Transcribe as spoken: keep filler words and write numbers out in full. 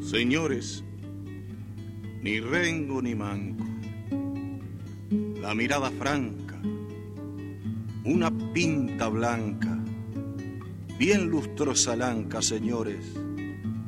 Señores, ni rengo ni manco, la mirada franca, una pinta blanca, bien lustrosa lanca, señores,